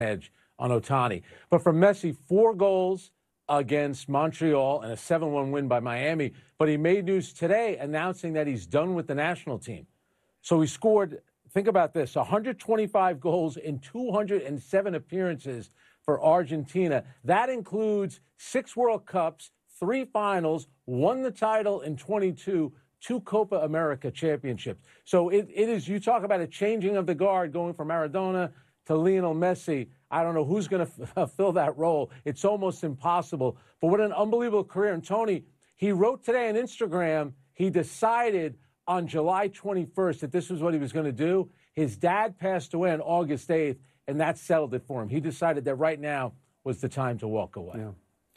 edge on Ohtani. But for Messi, 4 goals against Montreal and a 7-1 win by Miami. But he made news today announcing that he's done with the national team. So he scored, think about this, 125 goals in 207 appearances for Argentina. That includes 6 World Cups, 3 finals, won the title in 22, 2 Copa America championships. So it is, you talk about a changing of the guard going from Maradona to Lionel Messi. I don't know who's going to fill that role. It's almost impossible. But what an unbelievable career. And Tony, he wrote today on Instagram, he decided on July 21st that this was what he was going to do. His dad passed away on August 8th, and that settled it for him. He decided that right now was the time to walk away. Yeah.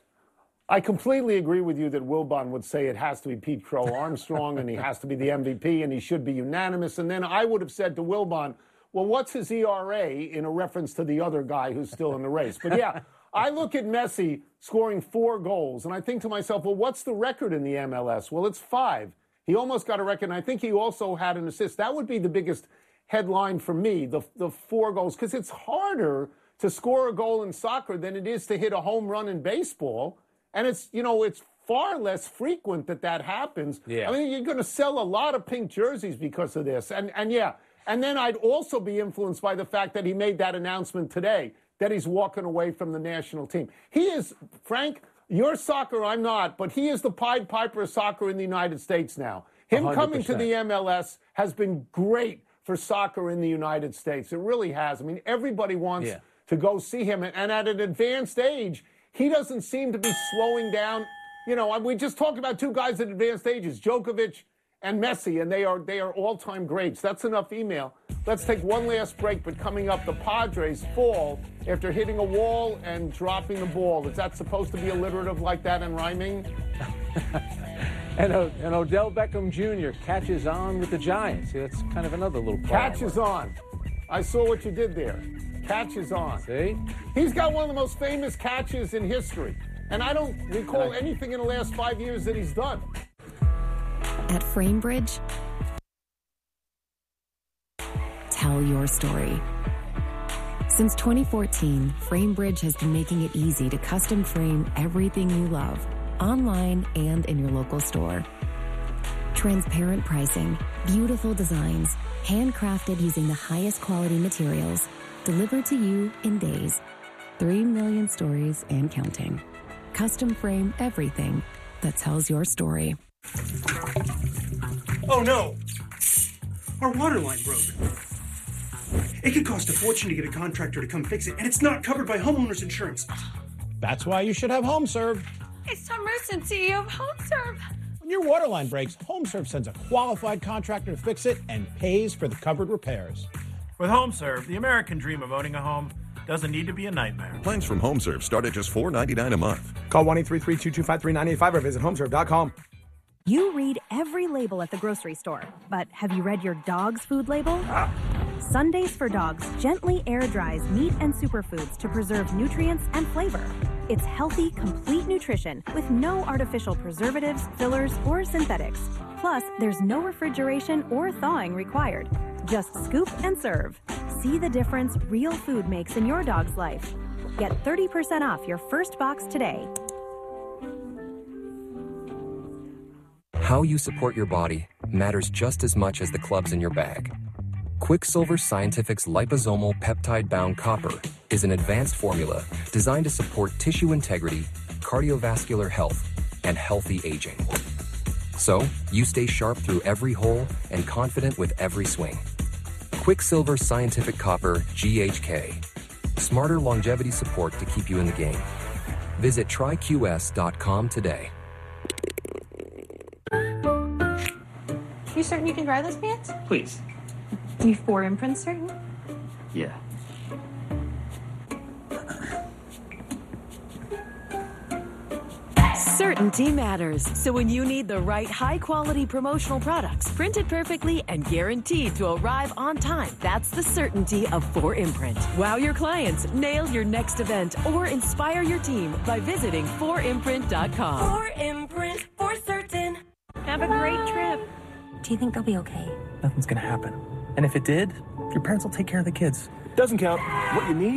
I completely agree with you that Wilbon would say it has to be Pete Crow Armstrong and he has to be the MVP and he should be unanimous. And then I would have said to Wilbon, well, what's his ERA in a reference to the other guy who's still in the race? But yeah, I look at Messi scoring 4 goals and I think to myself, well, what's the record in the MLS? Well, it's 5. He almost got a record, and I think he also had an assist. That would be the biggest headline for me, the 4 goals, because it's harder to score a goal in soccer than it is to hit a home run in baseball. And it's, you know, it's far less frequent that happens. Yeah. I mean, you're going to sell a lot of pink jerseys because of this. And yeah, and then I'd also be influenced by the fact that he made that announcement today, that he's walking away from the national team. He is, Frank, you're soccer, I'm not, but he is the Pied Piper of soccer in the United States now. Him 100%. Coming to the MLS has been great for soccer in the United States. It really has. I mean, everybody wants to go see him. And at an advanced age, he doesn't seem to be slowing down. You know, we just talked about 2 guys at advanced ages, Djokovic and Messi, and they are all-time greats. That's enough email. Let's take one last break, but coming up, the Padres fall after hitting a wall and dropping the ball. Is that supposed to be alliterative like that and rhyming? And Odell Beckham Jr. catches on with the Giants. See, that's kind of another little play. Catches on. I saw what you did there. Catches on. See? He's got one of the most famous catches in history. And I don't recall anything in the last 5 years that he's done. At Framebridge, tell your story. Since 2014, Framebridge has been making it easy to custom frame everything you love, online and in your local store. Transparent pricing, beautiful designs, handcrafted using the highest quality materials, delivered to you in days. 3 million stories and counting. Custom frame everything that tells your story. Oh no! Our water line broke. It could cost a fortune to get a contractor to come fix it, and it's not covered by homeowners insurance. That's why you should have HomeServe. It's Tom Merson, CEO of HomeServe. When your water line breaks, HomeServe sends a qualified contractor to fix it and pays for the covered repairs. With HomeServe, the American dream of owning a home doesn't need to be a nightmare. Plans from HomeServe start at just $4.99 a month. Call 1-833-225-3985 or visit HomeServe.com. You read every label at the grocery store, but have you read your dog's food label? Sundays for Dogs gently air dries meat and superfoods to preserve nutrients and flavor. It's healthy, complete nutrition with no artificial preservatives, fillers, or synthetics. Plus, there's no refrigeration or thawing required. Just scoop and serve. See the difference real food makes in your dog's life. Get 30% off your first box today. How you support your body matters just as much as the clubs in your bag. Quicksilver Scientific's liposomal peptide-bound copper is an advanced formula designed to support tissue integrity, cardiovascular health, and healthy aging. So, you stay sharp through every hole and confident with every swing. Quicksilver Scientific Copper GHK. Smarter longevity support to keep you in the game. Visit tryqs.com today. You certain you can dry those pants? Please. You 4imprint certain? Yeah. Certainty matters. So when you need the right high-quality promotional products, printed perfectly and guaranteed to arrive on time, that's the certainty of 4imprint. Wow your clients, nail your next event, or inspire your team by visiting 4imprint.com. 4imprint, for certain. Have a great trip. Do you think they'll be okay? Nothing's gonna happen. And if it did, your parents will take care of the kids. Doesn't count. What you need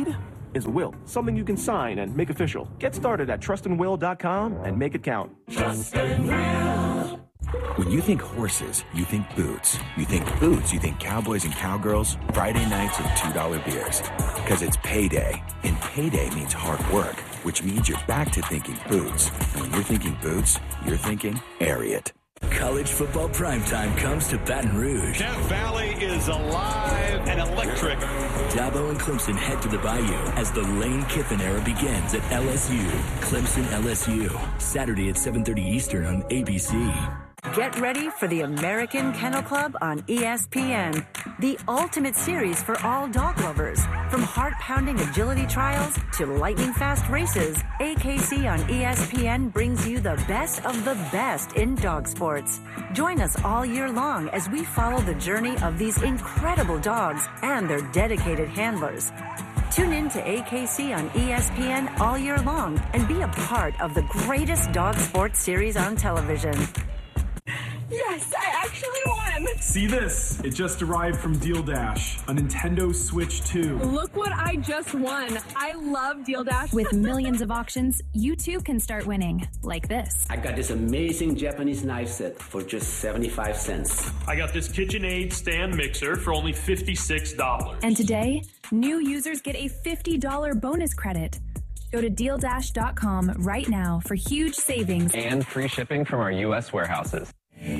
is a will, something you can sign and make official. Get started at trustandwill.com and make it count. Trust and Will. When you think horses, you think boots. You think boots, you think cowboys and cowgirls, Friday nights and $2 beers. Because it's payday, and payday means hard work, which means you're back to thinking boots. And when you're thinking boots, you're thinking Ariat. College football primetime comes to Baton Rouge. Death Valley is alive and electric. Dabo and Clemson head to the Bayou as the Lane Kiffin era begins at LSU. Clemson LSU, Saturday at 7:30 Eastern on ABC. Get ready for the American Kennel Club on ESPN, the ultimate series for all dog lovers. From heart-pounding agility trials to lightning-fast races, AKC on ESPN brings you the best of the best in dog sports. Join us all year long as we follow the journey of these incredible dogs and their dedicated handlers. Tune in to AKC on ESPN all year long and be a part of the greatest dog sports series on television. Yes, I actually won! See this? It just arrived from Deal Dash, a Nintendo Switch 2. Look what I just won. I love Deal Dash. With millions of auctions, you too can start winning, like this. I got this amazing Japanese knife set for just 75 cents. I got this KitchenAid stand mixer for only $56. And today, new users get a $50 bonus credit. Go to DealDash.com right now for huge savings and free shipping from our U.S. warehouses.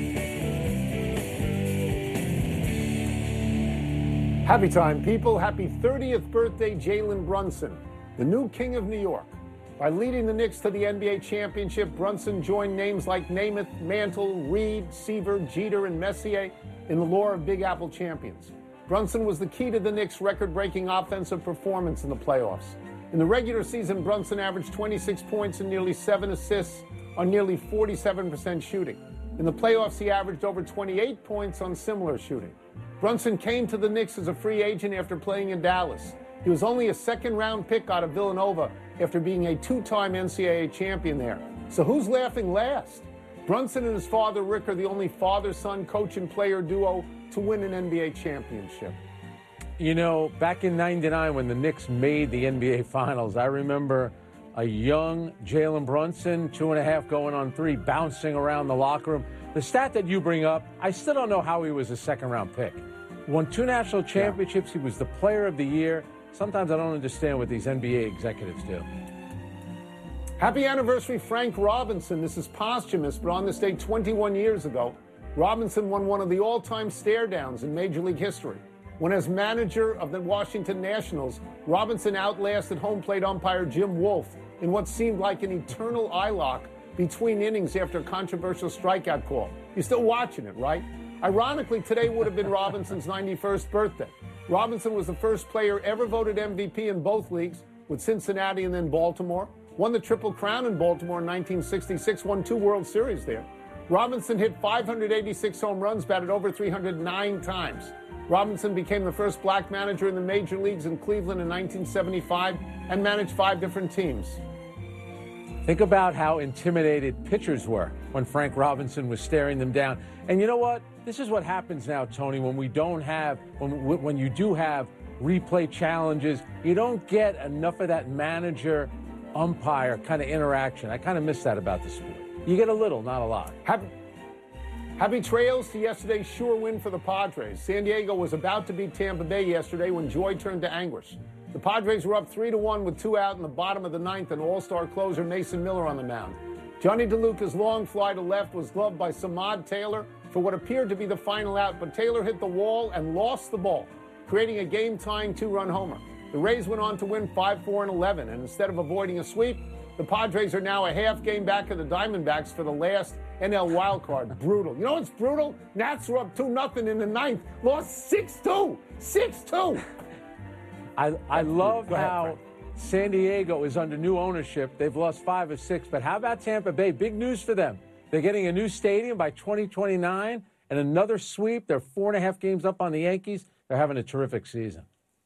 Happy time, people. Happy 30th birthday, Jalen Brunson, the new king of New York. By leading the Knicks to the NBA championship, Brunson joined names like Namath, Mantle, Reed, Seaver, Jeter, and Messier in the lore of Big Apple champions. Brunson was the key to the Knicks' record-breaking offensive performance in the playoffs. In the regular season, Brunson averaged 26 points and nearly 7 assists on nearly 47% shooting. In the playoffs, he averaged over 28 points on similar shooting. Brunson came to the Knicks as a free agent after playing in Dallas. He was only a second-round pick out of Villanova after being a two-time NCAA champion there. So who's laughing last? Brunson and his father, Rick, are the only father-son coach and player duo to win an NBA championship. You know, back in '99 when the Knicks made the NBA Finals, I remember a young Jalen Brunson, 2.5 going on 3, bouncing around the locker room. The stat that you bring up, I still don't know how he was a second-round pick. Won 2 national championships. He was the player of the year. Sometimes I don't understand what these NBA executives do. Happy anniversary, Frank Robinson. This is posthumous, but on this day 21 years ago, Robinson won one of the all-time stare-downs in Major League history. When as manager of the Washington Nationals, Robinson outlasted home plate umpire Jim Wolfe in what seemed like an eternal eye lock between innings after a controversial strikeout call. You're still watching it, right? Ironically, today would have been Robinson's 91st birthday. Robinson was the first player ever voted MVP in both leagues, with Cincinnati and then Baltimore. Won the Triple Crown in Baltimore in 1966, won 2 World Series there. Robinson hit 586 home runs, batted over 309 times. Robinson became the first black manager in the major leagues in Cleveland in 1975 and managed 5 different teams. Think about how intimidated pitchers were when Frank Robinson was staring them down. And you know what? This is what happens now, Tony, when we don't have, when you do have replay challenges, you don't get enough of that manager-umpire kind of interaction. I kind of miss that about the sport. You get a little, not a lot. Happy trails to yesterday's sure win for the Padres. San Diego was about to beat Tampa Bay yesterday when joy turned to anguish. The Padres were up 3-1 with 2 out in the bottom of the 9th and all-star closer Mason Miller on the mound. Johnny DeLuca's long fly to left was gloved by Samad Taylor for what appeared to be the final out, but Taylor hit the wall and lost the ball, creating a game-tying 2-run homer. The Rays went on to win 5-4-11, and instead of avoiding a sweep, the Padres are now a half game back of the Diamondbacks for the last NL wildcard. Brutal. You know what's brutal? Nats were up 2-0 in the 9th, lost 6-2. 6-2. I love how San Diego is under new ownership. They've lost 5 of 6. But how about Tampa Bay? Big news for them. They're getting a new stadium by 2029 and another sweep. They're 4.5 games up on the Yankees. They're having a terrific season.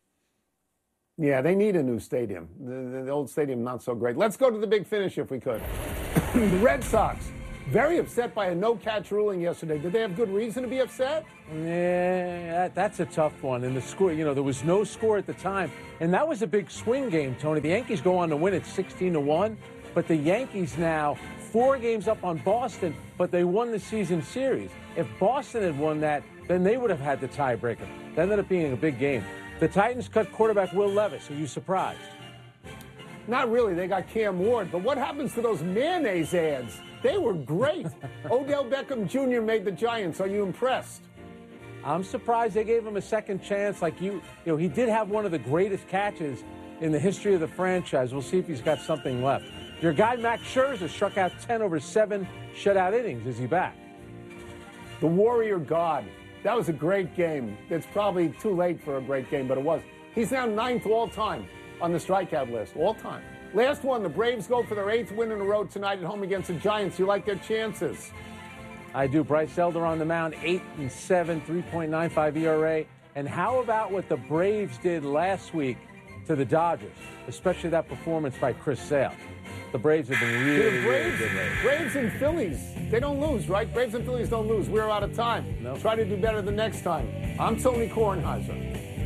Yeah, they need a new stadium. The old stadium, not so great. Let's go to the big finish if we could. The Red Sox Very upset by a no-catch ruling yesterday. Did they have good reason to be upset? Yeah, that's a tough one. And the score, there was no score at the time. And that was a big swing game, Tony. The Yankees go on to win it 16-1. But the Yankees now 4 games up on Boston, but they won the season series. If Boston had won that, then they would have had the tiebreaker. That ended up being a big game. The Titans cut quarterback Will Levis. Are you surprised? Not really. They got Cam Ward. But what happens to those mayonnaise ads? They were great. Odell Beckham Jr. made the Giants. Are you impressed? I'm surprised they gave him a second chance. Like he did have one of the greatest catches in the history of the franchise. We'll see if he's got something left. Your guy, Max Scherzer, struck out 10 over 7 shutout innings. Is he back? The Warrior God. That was a great game. It's probably too late for a great game, but it was. He's now 9th all-time on the strikeout list. All-time. Last one, the Braves go for their 8th win in a row tonight at home against the Giants. You like their chances? I do. Bryce Elder on the mound, 8-7, 3.95 ERA. And how about what the Braves did last week to the Dodgers, especially that performance by Chris Sale? The Braves have been really good lately. Braves and Phillies, they don't lose, right? Braves and Phillies don't lose. We're out of time. Nope. Try to do better the next time. I'm Tony Kornheiser.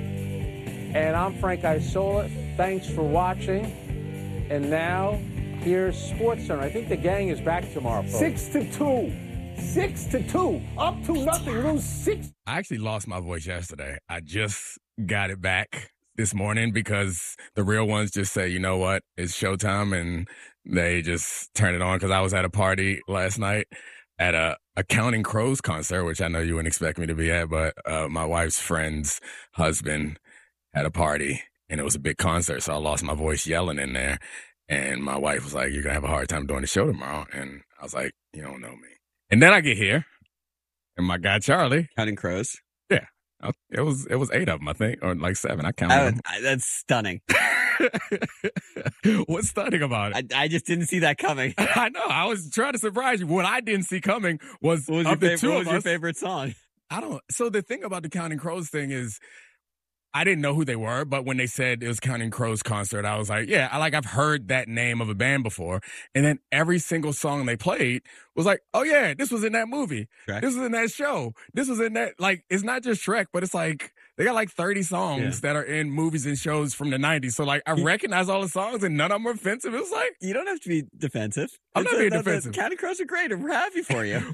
And I'm Frank Isola. Thanks for watching. And now, here's SportsCenter. I think the gang is back tomorrow, folks. 6-2. 6-2. Up to nothing. Lose 6. I actually lost my voice yesterday. I just got it back this morning because the real ones just say, you know what, it's showtime, and they just turn it on because I was at a party last night at a Counting Crows concert, which I know you wouldn't expect me to be at, but my wife's friend's husband had a party, and it was a big concert, so I lost my voice yelling in there, and my wife was like, you're going to have a hard time doing the show tomorrow, and I was like, you don't know me. And then I get here, and my guy Charlie. Counting Crows? Yeah. It was 8 of them, I think, or like 7. I counted them. That's stunning. What's stunning about it? I just didn't see that coming. I know. I was trying to surprise you. What I didn't see coming was what was your favorite song? So the thing about the Counting Crows thing is, I didn't know who they were, but when they said it was Counting Crows concert, I was like, yeah, I've heard that name of a band before. And then every single song they played was like, oh yeah, this was in that movie. Shrek. This was in that show. This was in that, like, it's not just Shrek, but it's like, they got like 30 songs that are in movies and shows from the 90s. So like, I recognize all the songs and none of them are offensive. It was like, you don't have to be defensive. I'm not being defensive. Counting Crows are great. I'm happy for you.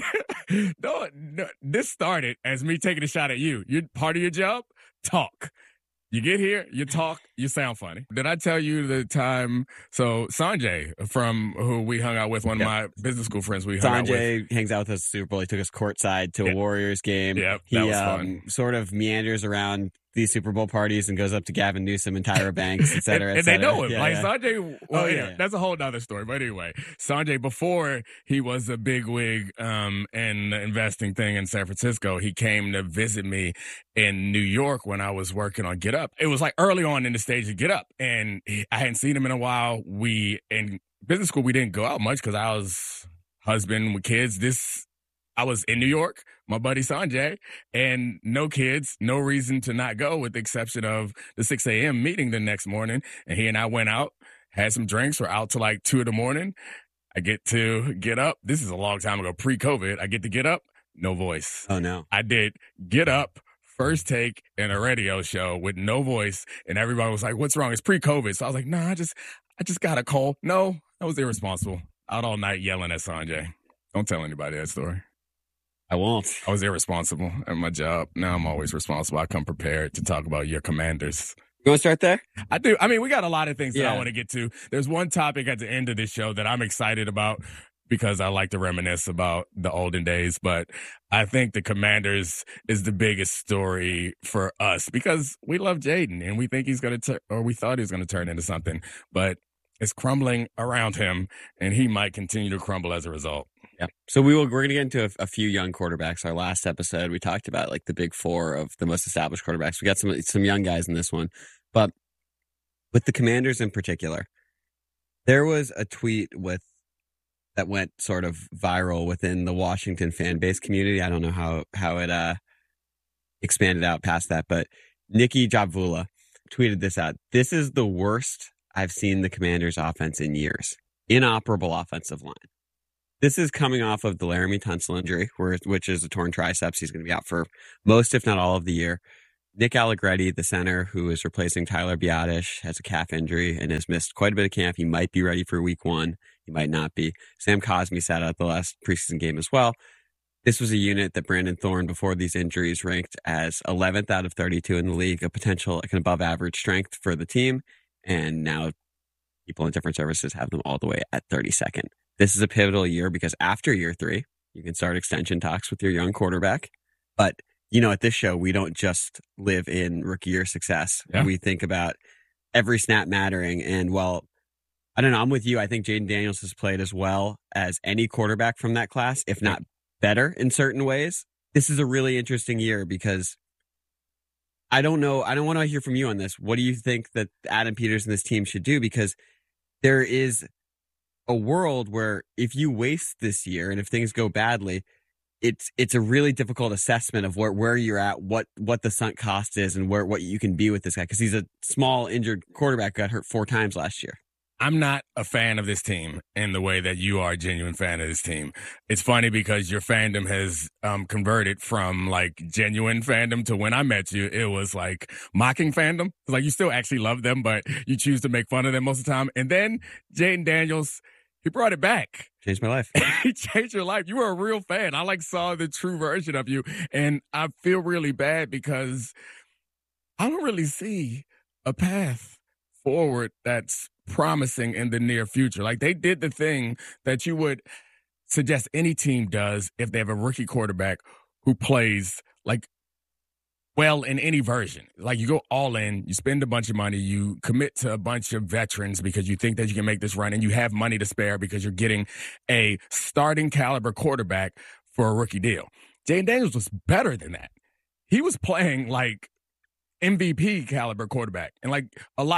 No, this started as me taking a shot at you. You're part of your job. Talk. You get here, you talk, you sound funny. Did I tell you the time? So Sanjay, from who we hung out with, one of my business school friends, Sanjay hangs out with us at Super Bowl. He took us courtside to a Warriors game. Yep, that was fun. Sort of meanders around these Super Bowl parties and goes up to Gavin Newsom and Tyra Banks, et cetera, and they know him. Sanjay, that's a whole nother story. But anyway, Sanjay, before he was a bigwig in the investing thing in San Francisco, he came to visit me in New York when I was working on Get Up. It was like early on in the stage of Get Up, and I hadn't seen him in a while. In business school, we didn't go out much because I was husband with kids. I was in New York, my buddy Sanjay, and no kids, no reason to not go with the exception of the 6 a.m. meeting the next morning. And he and I went out, had some drinks. We're out till like 2 a.m. I get to Get Up. This is a long time ago, pre-COVID. I get to Get Up, no voice. Oh, no. I did Get Up, first take, in a radio show with no voice. And everybody was like, what's wrong? It's pre-COVID. So I was like, I just got a cold. No, that was irresponsible. Out all night yelling at Sanjay. Don't tell anybody that story. I won't. I was irresponsible at my job. Now I'm always responsible. I come prepared to talk about your Commanders. You want to start there? I do. I mean, we got a lot of things that I want to get to. There's one topic at the end of this show that I'm excited about because I like to reminisce about the olden days. But I think the Commanders is the biggest story for us because we love Jaden and we think he's going to we thought he was going to turn into something. But it's crumbling around him and he might continue to crumble as a result. Yeah. So we're going to get into a few young quarterbacks. Our last episode, we talked about like the big 4 of the most established quarterbacks. We got some young guys in this one, but with the Commanders in particular, there was a tweet that went sort of viral within the Washington fan base community. I don't know how it expanded out past that, but Nikki Javula tweeted this out. This is the worst I've seen the Commanders offense in years. Inoperable offensive line. This is coming off of the Laramie Tunsil injury, which is a torn triceps. He's going to be out for most, if not all, of the year. Nick Allegretti, the center, who is replacing Tyler Biadasz, has a calf injury and has missed quite a bit of camp. He might be ready for week 1. He might not be. Sam Cosmi sat out the last preseason game as well. This was a unit that Brandon Thorne, before these injuries, ranked as 11th out of 32 in the league, a potential like an above-average strength for the team. And now people in different services have them all the way at 32nd. This is a pivotal year because after year 3, you can start extension talks with your young quarterback. But, at this show, we don't just live in rookie year success. Yeah. We think about every snap mattering. And, well, I don't know. I'm with you. I think Jayden Daniels has played as well as any quarterback from that class, if not better in certain ways. This is a really interesting year because I don't know. I don't want to hear from you on this. What do you think that Adam Peters and this team should do? Because there is a world where if you waste this year and if things go badly, it's a really difficult assessment of where you're at, what the sunk cost is, and what you can be with this guy. Because he's a small injured quarterback, got hurt 4 times last year. I'm not a fan of this team in the way that you are a genuine fan of this team. It's funny because your fandom has converted from like genuine fandom to when I met you, it was like mocking fandom. Like you still actually love them, but you choose to make fun of them most of the time. And then Jayden Daniels, he brought it back. Changed my life. He changed your life. You were a real fan. I saw the true version of you. And I feel really bad because I don't really see a path forward that's promising in the near future. Like they did the thing that you would suggest any team does if they have a rookie quarterback who plays like well in any version. Like you go all in, you spend a bunch of money, you commit to a bunch of veterans because you think that you can make this run, and you have money to spare because you're getting a starting caliber quarterback for a rookie deal. Jayden Daniels was better than that. He was playing like MVP caliber quarterback. And like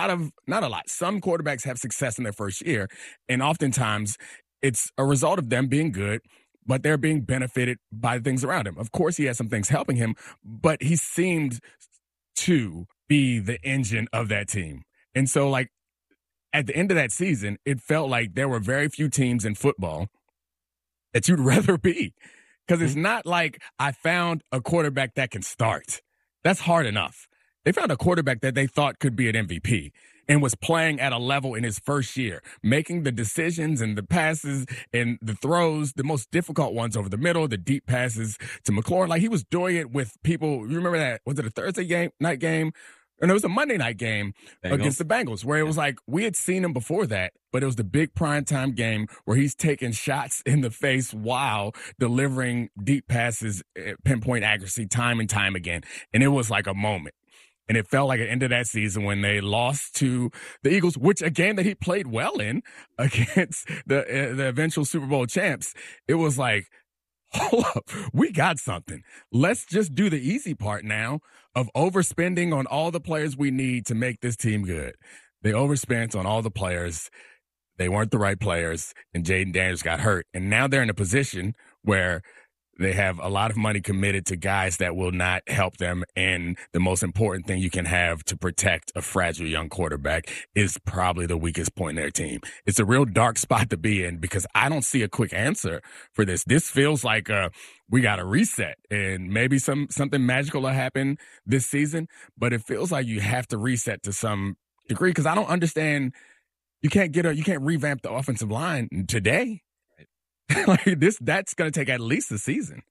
some quarterbacks have success in their first year. And oftentimes it's a result of them being good, but they're being benefited by things around him. Of course, he has some things helping him, but he seemed to be the engine of that team. And so like at the end of that season, it felt like there were very few teams in football that you'd rather be. Because it's not like I found a quarterback that can start. That's hard enough. They found a quarterback that they thought could be an MVP and was playing at a level in his first year, making the decisions and the passes and the throws, the most difficult ones over the middle, the deep passes to McLaurin. Like he was doing it with people. You remember that? Was it a Thursday night game? And it was a Monday night game against the Bengals where it was like we had seen him before that, but it was the big primetime game where he's taking shots in the face while delivering deep passes, pinpoint accuracy time and time again. And it was like a moment. And it felt like at the end of that season when they lost to the Eagles, which a game that he played well in against the eventual Super Bowl champs, it was like, hold up, we got something. Let's just do the easy part now of overspending on all the players we need to make this team good. They overspent on all the players. They weren't the right players, and Jayden Daniels got hurt. And now they're in a position where they have a lot of money committed to guys that will not help them. And the most important thing you can have to protect a fragile young quarterback is probably the weakest point in their team. It's a real dark spot to be in because I don't see a quick answer for this. This feels like we got to reset, and maybe something magical will happen this season, but it feels like you have to reset to some degree because I don't understand. You can't revamp the offensive line today. Like that's going to take at least a season.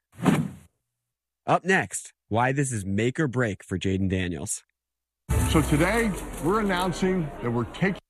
Up next, why this is make or break for Jayden Daniels. So today, we're announcing that we're taking...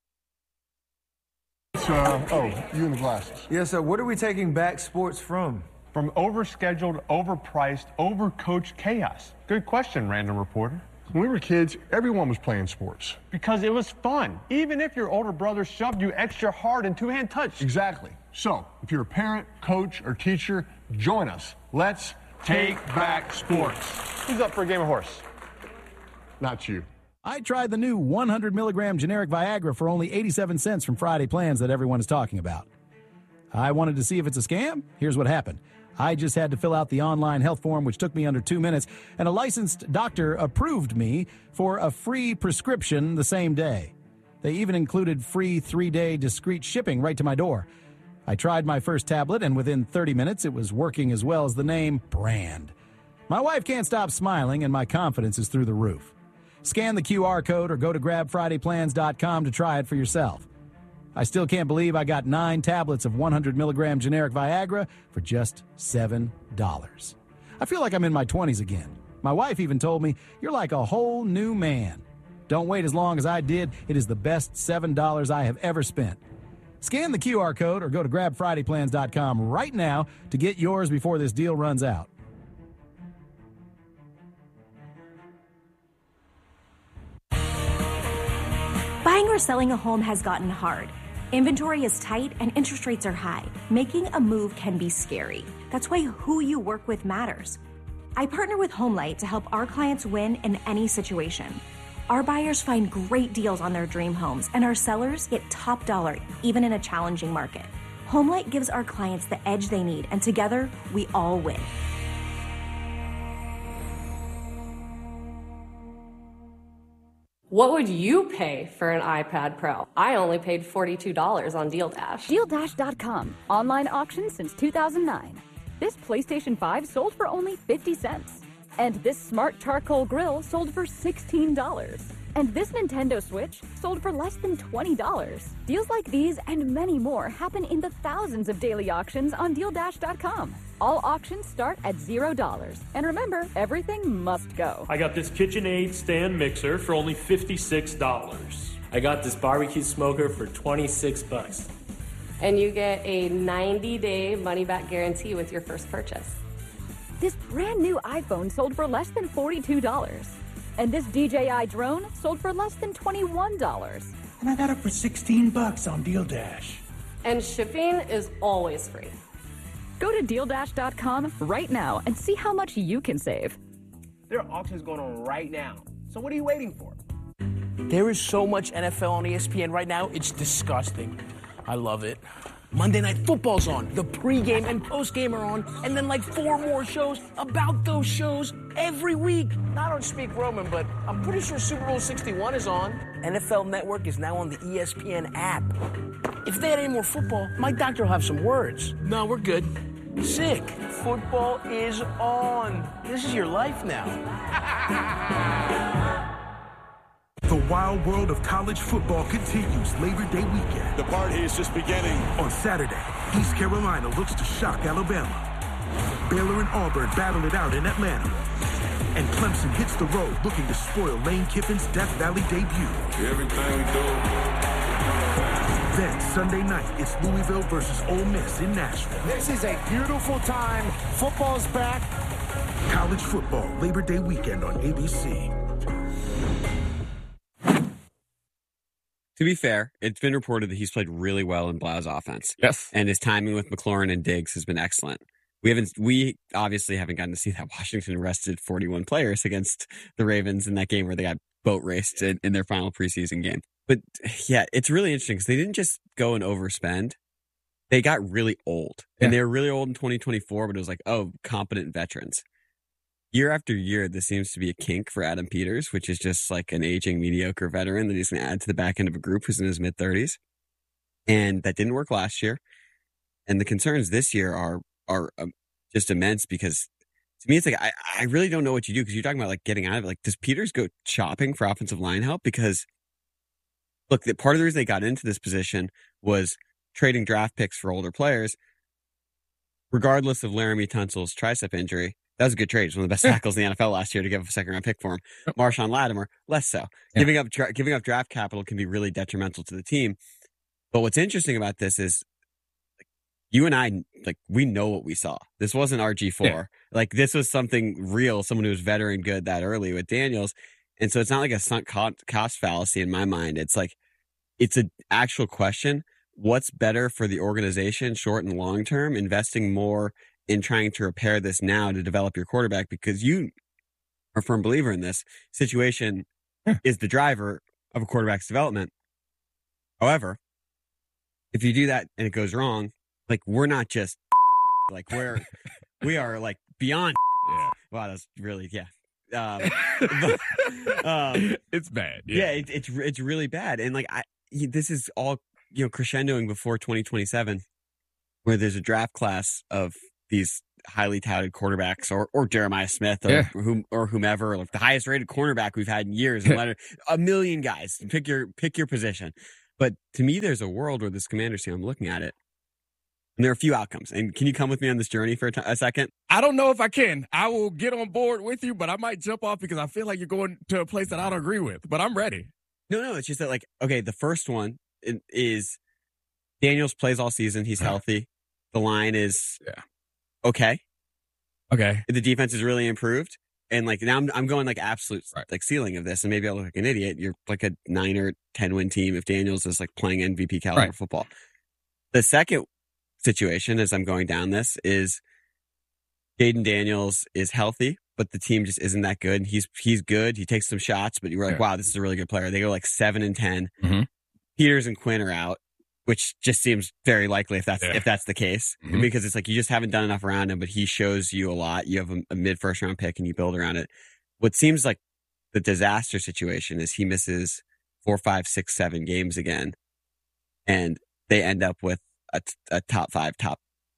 you in the glasses. Yes, sir. What are we taking back sports from? From overscheduled, overpriced, overcoached chaos. Good question, random reporter. When we were kids, everyone was playing sports. Because it was fun, even if your older brother shoved you extra hard in two-hand touch. Exactly. So, if you're a parent, coach, or teacher, join us. Let's take back sports. Who's up for a game of horse? Not you. I tried the new 100 milligram generic Viagra for only 87 cents from Friday Plans that everyone is talking about. I wanted to see if it's a scam. Here's what happened. I just had to fill out the online health form, which took me under 2 minutes, and a licensed doctor approved me for a free prescription the same day. They even included free 3-day discreet shipping right to my door. I tried my first tablet, and within 30 minutes, it was working as well as the name Brand. My wife can't stop smiling, and my confidence is through the roof. Scan the QR code or go to grabfridayplans.com to try it for yourself. I still can't believe I got 9 tablets of 100 milligram generic Viagra for just $7. I feel like I'm in my 20s again. My wife even told me, "You're like a whole new man." Don't wait as long as I did. It is the best $7 I have ever spent. Scan the QR code or go to grabfridayplans.com right now to get yours before this deal runs out. Buying or selling a home has gotten hard. Inventory is tight and interest rates are high. Making a move can be scary. That's why who you work with matters. I partner with HomeLight to help our clients win in any situation. Our buyers find great deals on their dream homes, and our sellers get top dollar even in a challenging market. HomeLight gives our clients the edge they need, and together, we all win. What would you pay for an iPad Pro? I only paid $42 on DealDash. DealDash.com. Online auction since 2009. This PlayStation 5 sold for only 50 cents. And this smart charcoal grill sold for $16. And this Nintendo Switch sold for less than $20. Deals like these and many more happen in the thousands of daily auctions on DealDash.com. All auctions start at $0. And remember, everything must go. I got this KitchenAid stand mixer for only $56. I got this barbecue smoker for $26. And you get a 90-day money-back guarantee with your first purchase. This brand new iPhone sold for less than $42. And this DJI drone sold for less than $21. And I got it for $16 on DealDash. And shipping is always free. Go to DealDash.com right now and see how much you can save. There are auctions going on right now. So what are you waiting for? There is so much NFL on ESPN right now, it's disgusting. I love it. Monday Night Football's on. The pregame and postgame are on. And then like 4 more shows about those shows every week. I don't speak Roman, but I'm pretty sure Super Bowl 61 is on. NFL Network is now on the ESPN app. If they had any more football, my doctor will have some words. No, we're good. Sick. Football is on. This is your life now. The wild world of college football continues Labor Day weekend. The party is just beginning. On Saturday, East Carolina looks to shock Alabama. Baylor and Auburn battle it out in Atlanta. And Clemson hits the road looking to spoil Lane Kiffin's Death Valley debut. Everything we do. Then Sunday night, it's Louisville versus Ole Miss in Nashville. This is a beautiful time. Football's back. College football, Labor Day weekend on ABC. To be fair, it's been reported that he's played really well in Blau's offense. Yes. And his timing with McLaurin and Diggs has been excellent. We obviously haven't gotten to see that Washington rested 41 players against the Ravens in that game where they got boat raced in their final preseason game. But yeah, it's really interesting because they didn't just go and overspend. They got really old. And they were really old in 2024, but it was like, oh, competent veterans. Year after year, this seems to be a kink for Adam Peters, which is just like an aging, mediocre veteran that he's going to add to the back end of a group who's in his mid-30s. And that didn't work last year. And the concerns this year are just immense because to me, it's like, I really don't know what you do because you're talking about like getting out of it. Like, does Peters go shopping for offensive line help? Because, look, part of the reason they got into this position was trading draft picks for older players, regardless of Laramie Tunsil's tricep injury. That was a good trade. He's one of the best tackles in the NFL last year to give up a second-round pick for him. Marshawn Lattimore, less so. Yeah. Giving up draft capital can be really detrimental to the team. But what's interesting about this is you and I, like, we know what we saw. This wasn't RG4. Yeah. Like, this was something real, someone who was veteran good that early with Daniels. And so it's not like a sunk cost fallacy in my mind. It's like, it's an actual question. What's better for the organization, short and long term, investing more in trying to repair this now to develop your quarterback? Because you are a firm believer in this situation is the driver of a quarterback's development. However, if you do that and it goes wrong, like, we're not just like we are like beyond. Yeah. Wow, that's really it's bad. Yeah, it's really bad. And like this is all crescendoing before 2027. where there's a draft class of these highly touted quarterbacks or Jeremiah Smith or whomever, like the highest rated cornerback we've had in years. And a million guys. Pick your position. But to me, there's a world where this Commanders team, I'm looking at it, and there are a few outcomes. And can you come with me on this journey for a second? I don't know if I can. I will get on board with you, but I might jump off because I feel like you're going to a place that I don't agree with. But I'm ready. No, it's just that, like, okay, the first one is Daniels plays all season. He's healthy. The line is okay. The defense is really improved. And, like, now I'm going, like, absolute, like, ceiling of this. And maybe I look like an idiot. You're, like, a 9 or 10 win team if Daniels is, like, playing MVP caliber football. The second situation, as I'm going down this, is Jayden Daniels is healthy, but the team just isn't that good. He's good. He takes some shots, but you were like, wow, this is a really good player. They go, like, 7-10. Peters and Quinn are out, which just seems very likely if that's the case, because it's like you just haven't done enough around him, but he shows you a lot. You have a mid-first round pick and you build around it. What seems like the disaster situation is he misses 4, 5, 6, 7 games again, and they end up with a top 5, top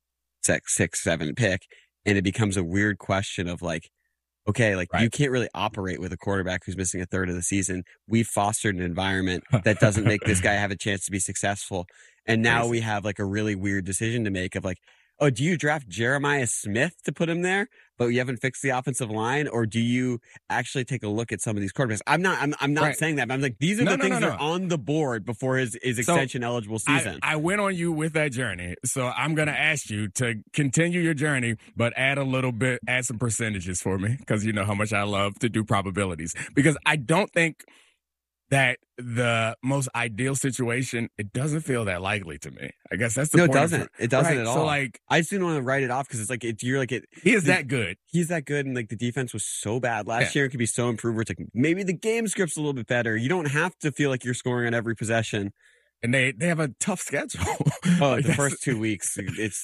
6, 7 pick, and it becomes a weird question of like, okay, like you can't really operate with a quarterback who's missing a third of the season. We've fostered an environment that doesn't make this guy have a chance to be successful. And now we have like a really weird decision to make of like, oh, do you draft Jeremiah Smith to put him there, but you haven't fixed the offensive line? Or do you actually take a look at some of these quarterbacks? I'm not saying that, but I'm like, these are the things that are on the board before his extension eligible season. I went on you with that journey. So I'm going to ask you to continue your journey, but add some percentages for me, because you know how much I love to do probabilities. Because I don't think that the most ideal situation, it doesn't feel that likely to me. I guess that's the point. No, it doesn't. It doesn't at all. So like, I just didn't want to write it off because it's like he is that good. He's that good, and like the defense was so bad last year. It could be so improved. Where it's like maybe the game script's a little bit better. You don't have to feel like you're scoring on every possession. And they have a tough schedule. Like the first 2 weeks,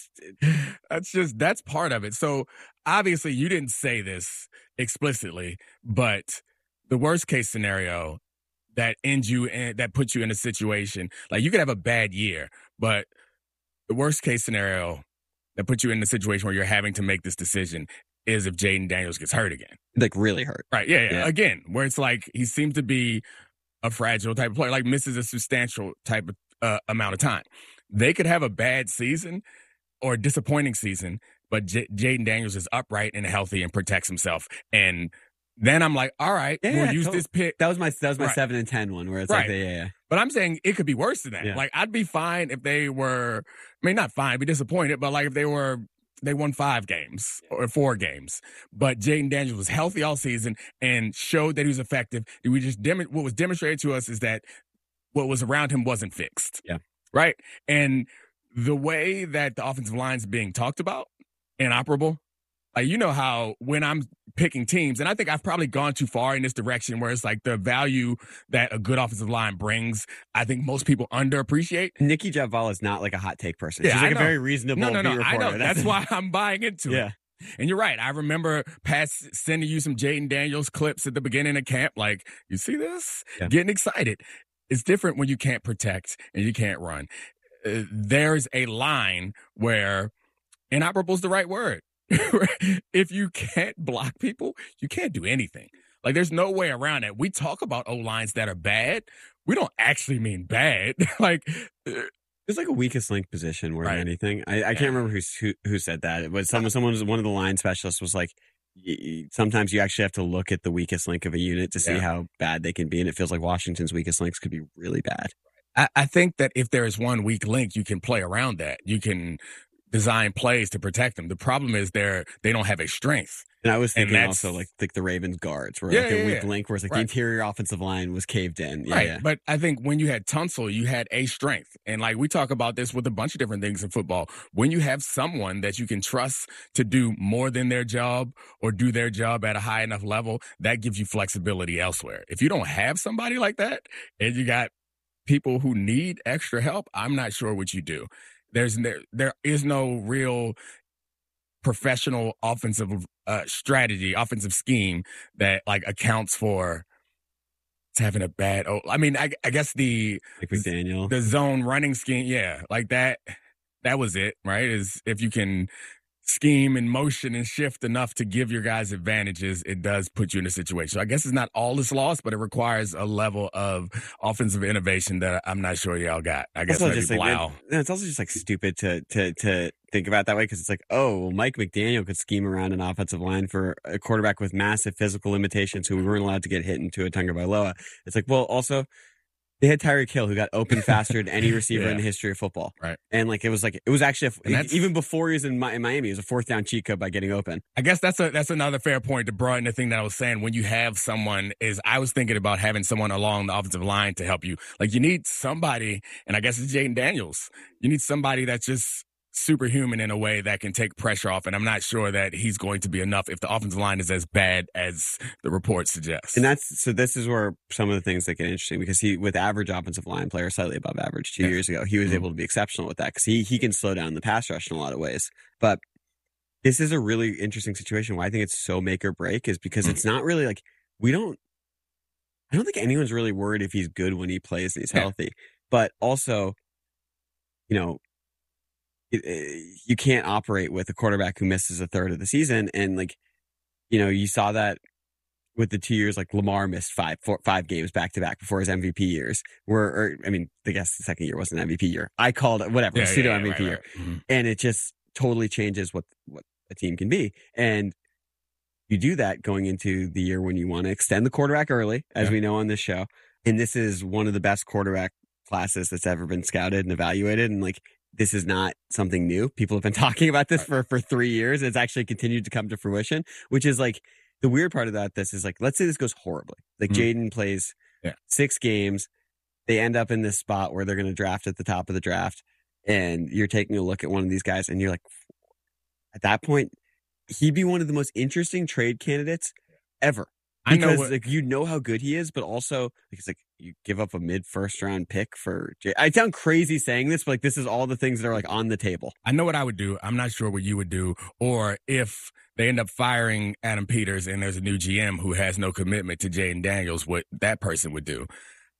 that's part of it. So obviously you didn't say this explicitly, but the worst case scenario that that puts you in a situation, like you could have a bad year, but the worst case scenario that puts you in a situation where you're having to make this decision is if Jayden Daniels gets hurt again. Like really hurt. Right. Yeah. Again, where it's like he seems to be a fragile type of player, like misses a substantial type of amount of time. They could have a bad season or a disappointing season, but Jayden Daniels is upright and healthy and protects himself. And then I'm like, all right, we'll use this pick. That was my 7-10 one where it's like, But I'm saying it could be worse than that. Yeah. Like I'd be fine if they were, not fine, be disappointed, but like if they won 5 games or 4 games, but Jayden Daniels was healthy all season and showed that he was effective. What was demonstrated to us is that what was around him wasn't fixed. Yeah. Right. And the way that the offensive line is being talked about, inoperable. Like, you know how when I'm picking teams, and I think I've probably gone too far in this direction where it's like the value that a good offensive line brings, I think most people underappreciate. Nikki Jabval is not like a hot take person. Yeah, she's like a very reasonable beat reporter. I know. That's why I'm buying into it. And you're right. I remember Pat sending you some Jayden Daniels clips at the beginning of camp. Like, you see this? Yeah. Getting excited. It's different when you can't protect and you can't run. There's a line where inoperable is the right word. If you can't block people, you can't do anything. Like, there's no way around it. We talk about O-lines that are bad. We don't actually mean bad. Like, it's like a weakest link position more than anything. I can't remember who said that. It was someone was one of the line specialists was like, sometimes you actually have to look at the weakest link of a unit to see how bad they can be. And it feels like Washington's weakest links could be really bad. I think that if there is one weak link, you can play around that. You can design plays to protect them. The problem is they don't have a strength. And I was thinking also like the Ravens guards were like a weak link where it's like the interior offensive line was caved in. But I think when you had Tunsil, you had a strength. And like we talk about this with a bunch of different things in football. When you have someone that you can trust to do more than their job or do their job at a high enough level, that gives you flexibility elsewhere. If you don't have somebody like that and you got people who need extra help, I'm not sure what you do. There is no real professional offensive strategy, offensive scheme that like accounts for having a bad. I guess the like McDaniel, the zone running scheme, like that. that was it, right? Is if you can scheme and motion and shift enough to give your guys advantages, it does put you in a situation. So I guess it's not all is lost, but it requires a level of offensive innovation that I'm not sure y'all got. I guess maybe Blau. It's also just like stupid to think about that way, because it's like, oh, Mike McDaniel could scheme around an offensive line for a quarterback with massive physical limitations who weren't allowed to get hit into a Tagovailoa. It's like, well, also they had Tyreek Hill, who got open faster than any receiver in the history of football. Right. And it was actually, even before he was in Miami, it was a fourth down cheat code by getting open. I guess that's another fair point to broaden the thing that I was saying. When you have someone, I was thinking about having someone along the offensive line to help you. Like, you need somebody, and I guess it's Jayden Daniels. You need somebody that's just superhuman in a way that can take pressure off, and I'm not sure that he's going to be enough if the offensive line is as bad as the reports suggest. And this is where some of the things that get interesting, because he, with average offensive line player, slightly above average 2 years ago, he was able to be exceptional with that, because he can slow down the pass rush in a lot of ways. But this is a really interesting situation. Why I think it's so make or break is because it's not really like, I don't think anyone's really worried if he's good when he plays and he's healthy. But also, you can't operate with a quarterback who misses a third of the season. And you saw that with the 2 years, like Lamar missed five games back to back before his MVP years. I guess the second year wasn't an MVP year. I called it whatever, pseudo MVP year. Mm-hmm. And it just totally changes what a team can be. And you do that going into the year when you want to extend the quarterback early, as we know on this show. And this is one of the best quarterback classes that's ever been scouted and evaluated. And this is not something new. People have been talking about this for 3 years. It's actually continued to come to fruition, which is the weird part about this is let's say this goes horribly. Jayden plays 6 games. They end up in this spot where they're going to draft at the top of the draft. And you're taking a look at one of these guys and you're like, at that point, he'd be one of the most interesting trade candidates ever. Because you know how good he is, but also it's you give up a mid-first round pick for Jay. I sound crazy saying this, but this is all the things that are on the table. I know what I would do. I'm not sure what you would do, or if they end up firing Adam Peters and there's a new GM who has no commitment to Jayden Daniels, what that person would do.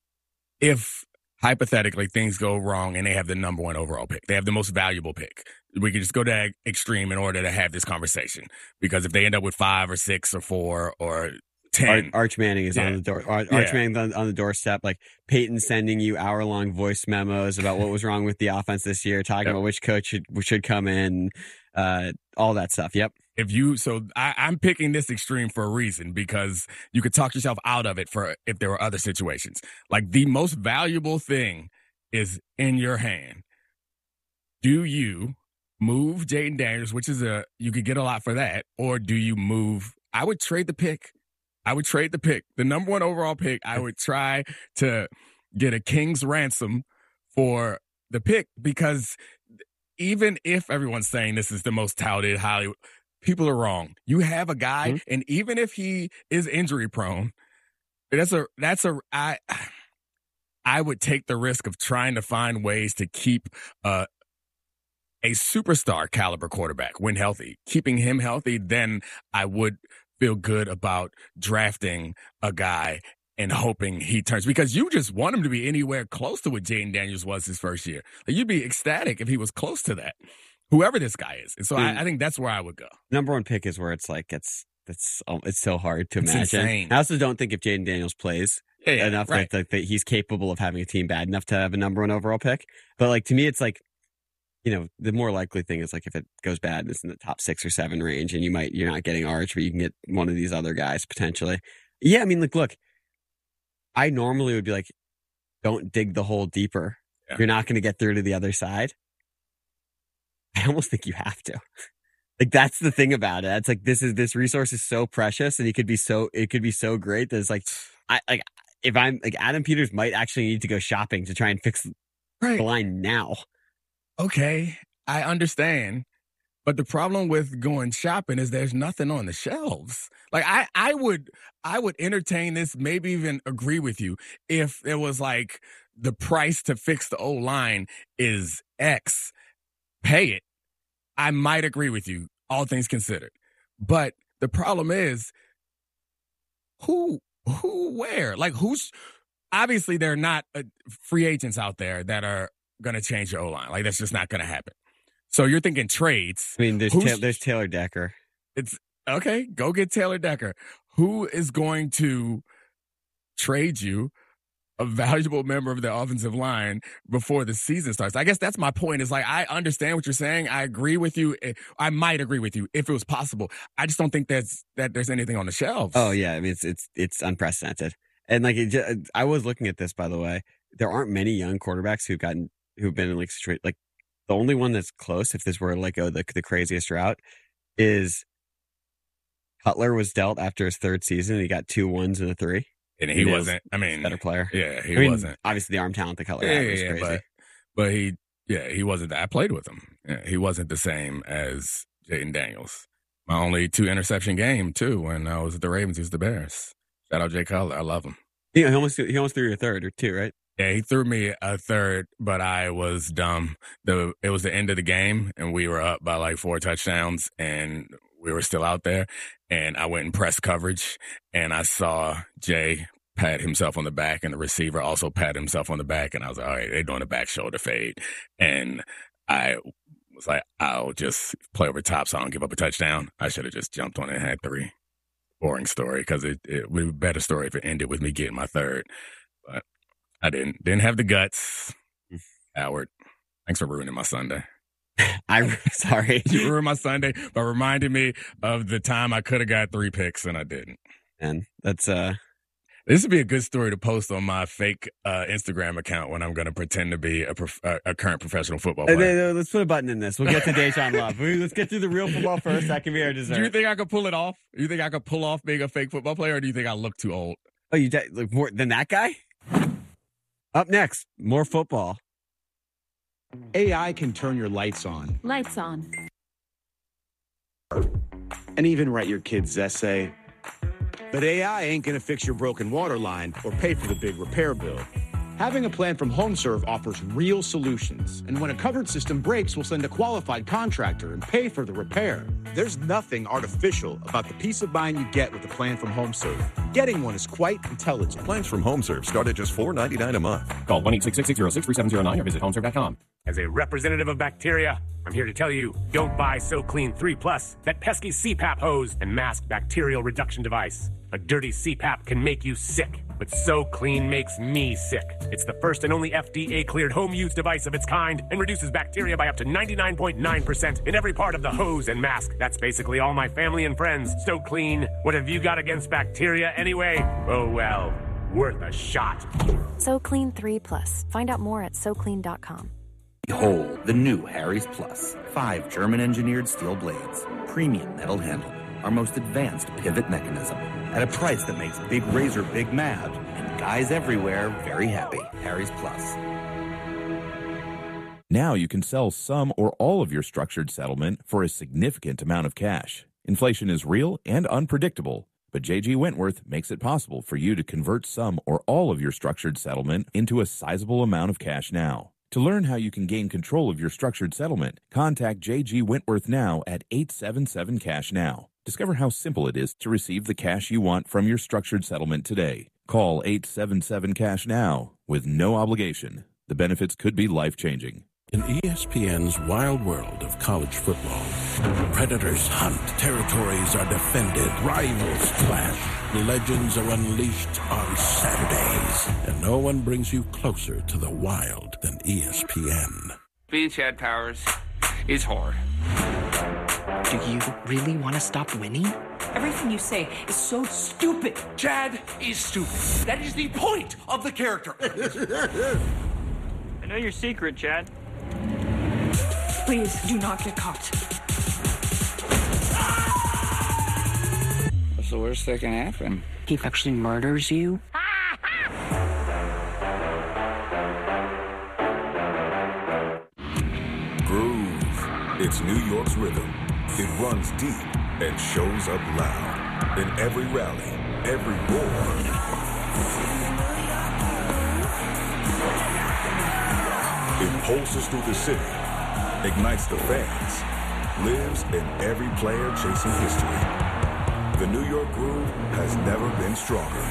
If hypothetically things go wrong and they have the number 1 overall pick, they have the most valuable pick. We could just go to extreme in order to have this conversation, because if they end up with 5 or 6 or 4 or 10. Arch Manning is on the door. Arch Manning's on the doorstep. Peyton sending you hour-long voice memos about what was wrong with the offense this year, talking about which coach should come in, all that stuff. Yep. I'm picking this extreme for a reason, because you could talk yourself out of it if there were other situations. The most valuable thing is in your hand. Do you move Jayden Daniels, which is you could get a lot for that, or do you move? I would trade the pick. The number 1 overall pick. I would try to get a king's ransom for the pick, because even if everyone's saying this is the most touted Hollywood, people are wrong. You have a guy, and even if he is injury prone, I would take the risk of trying to find ways to keep a superstar caliber quarterback when healthy. Keeping him healthy, then I would feel good about drafting a guy and hoping he turns, because you just want him to be anywhere close to what Jayden Daniels was his first year. You'd be ecstatic if he was close to that, whoever this guy is. And so I think that's where I would go. Number 1 pick is where it's so hard to imagine. Insane. I also don't think if Jayden Daniels plays enough that he's capable of having a team bad enough to have a number 1 overall pick. But to me, it's the more likely thing is if it goes bad, it's in the top 6 or 7 range, and you're not getting Arch, but you can get one of these other guys potentially. Yeah, look, I normally would be don't dig the hole deeper. Yeah. You're not going to get through to the other side. I almost think you have to. That's the thing about it. It's this resource is so precious, and it could be so great that it's if I'm Adam Peters might actually need to go shopping to try and fix the line now. Okay, I understand. But the problem with going shopping is there's nothing on the shelves. I would entertain this, maybe even agree with you, if it was the price to fix the old line is X, pay it. I might agree with you, all things considered. But the problem is where? Obviously there are not free agents out there that are going to change your O-line. That's just not going to happen. So you're thinking trades. I mean, there's Taylor Decker. It's okay. Go get Taylor Decker. Who is going to trade you a valuable member of the offensive line before the season starts? I guess that's my point. Is like, I understand what you're saying. I agree with you. I might agree with you if it was possible. I just don't think that there's anything on the shelves. Oh yeah, I mean it's unprecedented. And like I was looking at this, by the way. There aren't many young quarterbacks who've been in like straight, like the only one that's close, if this were like the craziest route, is Cutler was dealt after his third season. And he got 2 1s and a 3. And he wasn't, I mean, better player. Yeah, he wasn't. Obviously the arm talent that Cutler had was crazy. But he wasn't, I played with him. Yeah, he wasn't the same as Jayden Daniels. My only 2 interception game too, when I was at the Ravens, he was the Bears. Shout out Jay Cutler. I love him. Yeah, he almost threw you a third or 2, right? Yeah, he threw me a third, but I was dumb. It was the end of the game, and we were up by like 4 touchdowns, and we were still out there. And I went and pressed coverage, and I saw Jay pat himself on the back, and the receiver also pat himself on the back. And I was like, all right, they're doing a back shoulder fade. And I was like, I'll just play over top so I don't give up a touchdown. I should have just jumped on it and had 3. Boring story, because it would be a better story if it ended with me getting my third. But I didn't have the guts. Howard, thanks for ruining my Sunday. I'm sorry. You ruined my Sunday by reminding me of the time I could have got 3 picks and I didn't. And that's this would be a good story to post on my fake Instagram account when I'm going to pretend to be a current professional football player. Let's put a button in this. We'll get to Deshaun Love. Let's get through the real football first. That can be our dessert. Do you think I could pull it off? You think I could pull off being a fake football player, or do you think I look too old? Oh, you like more than that guy? Up next, more football. AI can turn your lights on. Lights on. And even write your kid's essay. But AI ain't gonna fix your broken water line or pay for the big repair bill. Having a plan from HomeServe offers real solutions. And when a covered system breaks, we'll send a qualified contractor and pay for the repair. There's nothing artificial about the peace of mind you get with a plan from HomeServe. Getting one is quite intelligent. Plans from HomeServe start at just $4.99 a month. Call 1-866-606-3709 or visit homeserve.com. As a representative of bacteria, I'm here to tell you, don't buy SoClean 3 Plus, that pesky CPAP hose and mask bacterial reduction device. A dirty CPAP can make you sick, but SoClean makes me sick. It's the first and only FDA-cleared home-use device of its kind and reduces bacteria by up to 99.9% in every part of the hose and mask. That's basically all my family and friends. SoClean, what have you got against bacteria anyway? Oh well, worth a shot. SoClean 3 Plus. Find out more at SoClean.com. Behold, the new Harry's Plus. 5 German-engineered steel blades, premium metal handle, our most advanced pivot mechanism, at a price that makes Big Razor big mad and guys everywhere very happy. Harry's Plus. Now you can sell some or all of your structured settlement for a significant amount of cash. Inflation is real and unpredictable, but J.G. Wentworth makes it possible for you to convert some or all of your structured settlement into a sizable amount of cash now. To learn how you can gain control of your structured settlement, contact J.G. Wentworth now at 877-CASH-NOW. Discover how simple it is to receive the cash you want from your structured settlement today. Call 877-CASH-NOW with no obligation. The benefits could be life-changing. In ESPN's wild world of college football, predators hunt, territories are defended, rivals clash, legends are unleashed on Saturdays, and no one brings you closer to the wild than ESPN. Being Chad Powers is hard. Do you really want to stop winning? Everything you say is so stupid. Chad is stupid. That is the point of the character. I know your secret, Chad. Please do not get caught. What's the worst that can happen? He actually murders you? Groove. It's New York's rhythm. It runs deep and shows up loud. In every rally, every roar. It pulses through the city, ignites the fans, lives in every player chasing history. The New York Groove has never been stronger.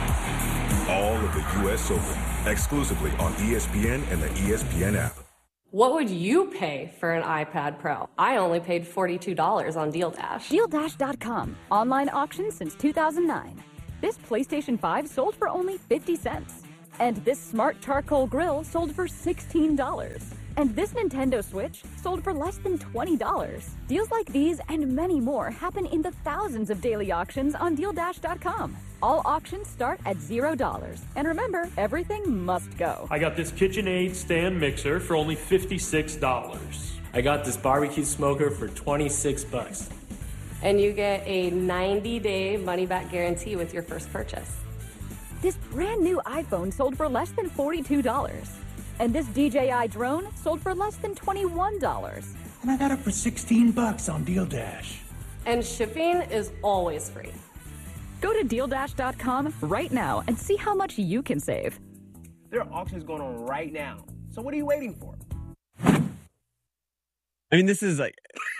All of the U.S. Open, exclusively on ESPN and the ESPN app. What would you pay for an iPad Pro? I only paid $42 on Deal Dash. DealDash.com. Online auction since 2009. This PlayStation 5 sold for only 50 cents. And this smart charcoal grill sold for $16. And this Nintendo Switch sold for less than $20. Deals like these and many more happen in the thousands of daily auctions on DealDash.com. All auctions start at $0. And remember, everything must go. I got this KitchenAid stand mixer for only $56. I got this barbecue smoker for $26. And you get a 90-day money-back guarantee with your first purchase. This brand new iPhone sold for less than $42. And this DJI drone sold for less than $21. And I got it for $16 on Deal Dash. And shipping is always free. Go to DealDash.com right now and see how much you can save. There are auctions going on right now. So what are you waiting for? I mean, this is like...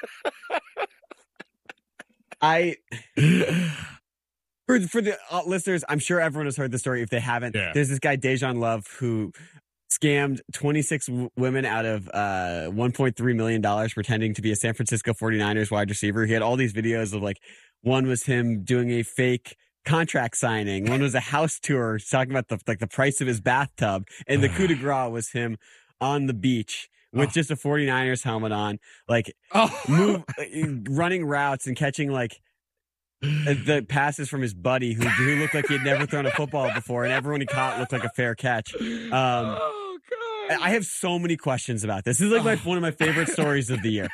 For the listeners, I'm sure everyone has heard the story. If they haven't, There's this guy, Dejan Love, who scammed 26 women out of $1.3 million pretending to be a San Francisco 49ers wide receiver. He had all these videos of, like, one was him doing a fake contract signing. One was a house tour talking about the price of his bathtub. And the coup de grace was him on the beach with just a 49ers helmet on, like running routes and catching, like, the passes from his buddy who looked like he had never thrown a football before, and everyone he caught looked like a fair catch. I have so many questions about this. This is like one of my favorite stories of the year.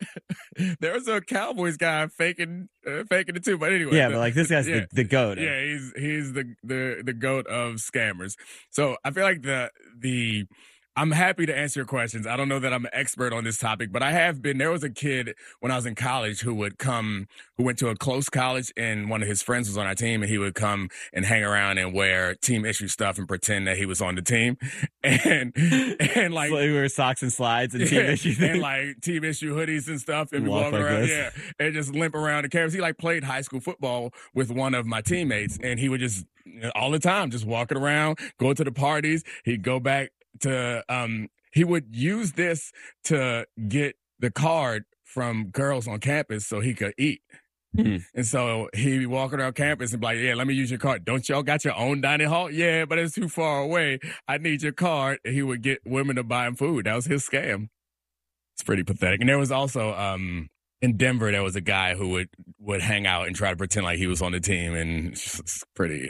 There was a Cowboys guy faking it too, but anyway. Yeah, but like this guy's the GOAT. Yeah, he's the GOAT of scammers. So I feel like the I'm happy to answer your questions. I don't know that I'm an expert on this topic, but I have been. There was a kid when I was in college who went to a close college, and one of his friends was on our team, and he would come and hang around and wear team issue stuff and pretend that he was on the team, and like so he wear socks and slides and team issue things. and like team issue hoodies and stuff, and walk like around, and just limp around the campus. He like played high school football with one of my teammates, and he would just all the time just walking around, go to the parties. He'd go back to he would use this to get the card from girls on campus so he could eat. And so he'd be walking around campus and be like, yeah, let me use your card. Don't y'all got your own dining hall? Yeah, but it's too far away. I need your card. And he would get women to buy him food. That was his scam. It's pretty pathetic. And there was also in Denver, there was a guy who would hang out and try to pretend like he was on the team, and it's pretty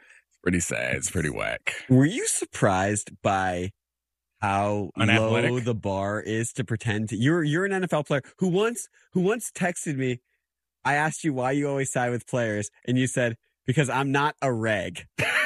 sad. It's pretty whack. Were you surprised by how unathletic low the bar is to pretend to? You're an NFL player who once texted me. I asked you why you always side with players, and you said because I'm not a reg.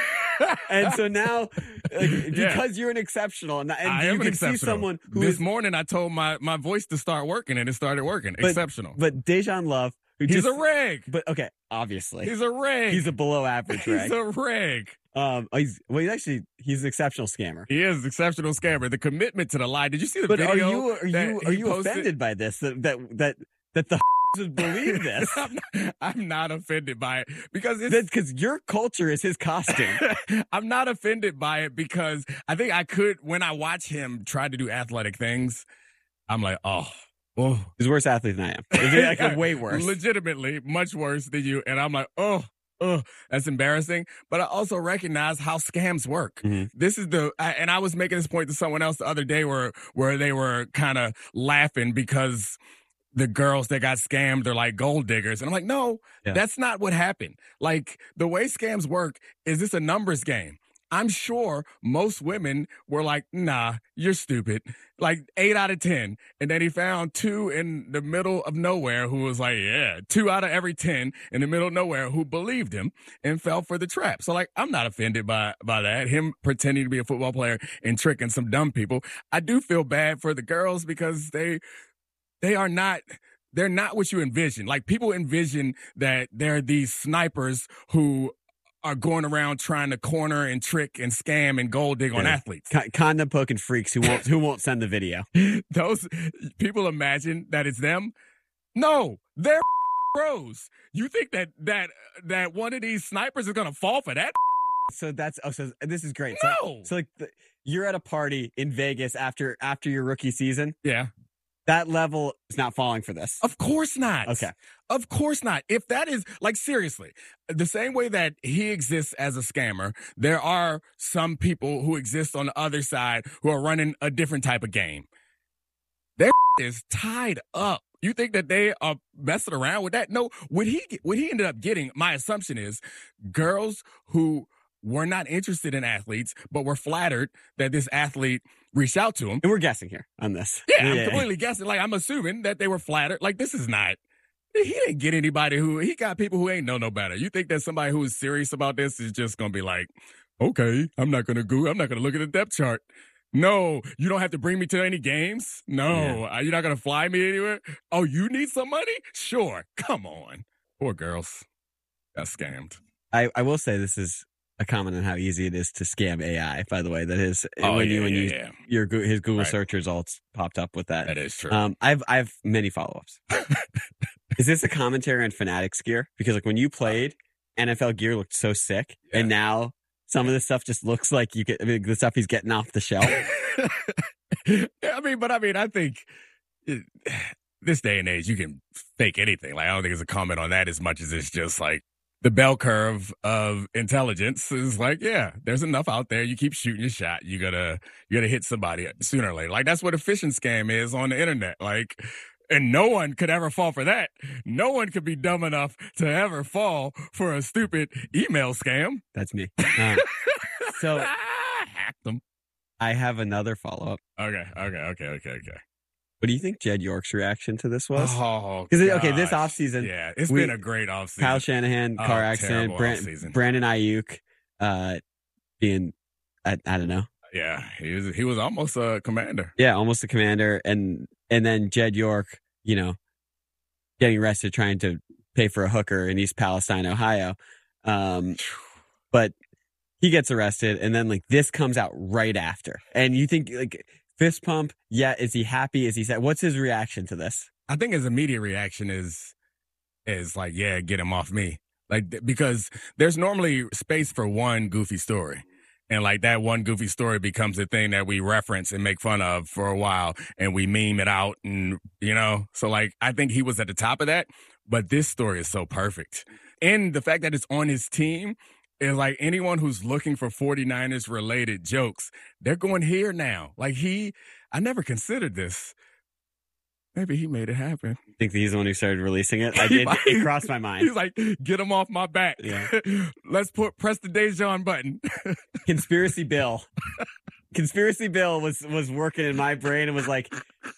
And so now, because you're an exceptional, and I you can see someone who this morning I told my voice to start working, and it started working. Exceptional. But Dejan Love. He's a reg. But okay, obviously. He's a reg. He's a below average reg. He's a reg. He's an exceptional scammer. He is an exceptional scammer. The commitment to the lie. Did you see the video? Are you offended by this? That the would believe this? I'm not offended by it because your culture is his costume. I'm not offended by it because I think I could, when I watch him try to do athletic things, I'm like, oh. He's a worse athlete than I am. He's like way worse. Legitimately much worse than you. And I'm like, oh, that's embarrassing. But I also recognize how scams work. Mm-hmm. This is and I was making this point to someone else the other day where they were kind of laughing because the girls that got scammed are like gold diggers. And I'm like, no, that's not what happened. Like the way scams work is it's a numbers game. I'm sure most women were like, nah, you're stupid. Like 8 out of 10. And then he found 2 in the middle of nowhere who was like, yeah, 2 out of every 10 in the middle of nowhere who believed him and fell for the trap. So like, I'm not offended by that. Him pretending to be a football player and tricking some dumb people. I do feel bad for the girls because they're not what you envision. Like people envision that they're these snipers who are going around trying to corner and trick and scam and gold dig on athletes. Condom poking freaks who won't send the video. Those people imagine that it's them. No, they're pros. You think that one of these snipers is going to fall for that? So this is great. No. So like you're at a party in Vegas after your rookie season. Yeah. That level is not falling for this. Of course not. Okay. Of course not. If that is, like, seriously, the same way that he exists as a scammer, there are some people who exist on the other side who are running a different type of game. Their is tied up. You think that they are messing around with that? No. What he ended up getting, my assumption is, girls who were not interested in athletes, but were flattered that this athlete reached out to him. And we're guessing here on this. Yeah, I'm completely guessing. Like, I'm assuming that they were flattered. Like, this is not. He didn't get anybody he got people who ain't know no better. You think that somebody who is serious about this is just going to be like, okay, I'm not going to look at the depth chart. No, you don't have to bring me to any games. No, You're not going to fly me anywhere. Oh, you need some money? Sure. Come on. Poor girls. Got scammed. I will say this is a comment on how easy it is to scam AI, by the way. That is his Google search results popped up with that. That is true. I have many follow-ups. Is this a commentary on Fanatics gear? Because like when you played, NFL gear looked so sick, and now some of the stuff just looks like the stuff he's getting off the shelf. I think this day and age you can fake anything. Like, I don't think it's a comment on that as much as it's just like the bell curve of intelligence is like, yeah, there's enough out there. You keep shooting your shot. You gotta hit somebody sooner or later. Like, that's what a phishing scam is on the internet. Like, and no one could ever fall for that. No one could be dumb enough to ever fall for a stupid email scam. That's me. So hacked them. I have another follow-up. Okay. What do you think Jed York's reaction to this was? Oh, because this offseason, yeah, it's been a great offseason. Kyle Shanahan, car accident, Brandon Ayuk, being, I don't know. Yeah, he was almost a commander. Yeah, almost a commander, and then Jed York, getting arrested trying to pay for a hooker in East Palestine, Ohio. But he gets arrested, and then like this comes out right after, and you think like fist pump? Yeah, is he happy? Is he sad? What's his reaction to this? I think his immediate reaction is like, yeah, get him off me, like because there's normally space for one goofy story. And like that one goofy story becomes a thing that we reference and make fun of for a while and we meme it out and, so like I think he was at the top of that, but this story is so perfect. And the fact that it's on his team is like anyone who's looking for 49ers related jokes, they're going here now. Like I never considered this. Maybe he made it happen. I think he's the one who started releasing it. I did. It crossed my mind. He's like, get him off my back. Yeah. Let's press the Dejan button. Conspiracy Bill. Conspiracy Bill was working in my brain and was like,